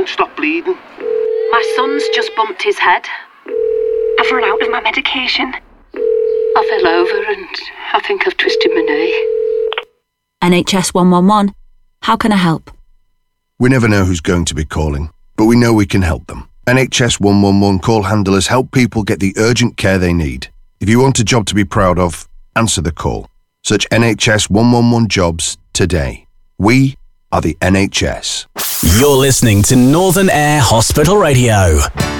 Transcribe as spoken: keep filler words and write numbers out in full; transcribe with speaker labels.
Speaker 1: won't stop bleeding.
Speaker 2: My son's just bumped his head.
Speaker 3: I've run out of my medication.
Speaker 2: I fell over and I think I've twisted my knee.
Speaker 4: N H S one one one. How can I help?
Speaker 5: We never know who's going to be calling, but we know we can help them. N H S one one one call handlers help people get the urgent care they need. If you want a job to be proud of, answer the call. Search N H S one one one jobs today. We are the N H S.
Speaker 6: You're listening to Northern Air Hospital Radio.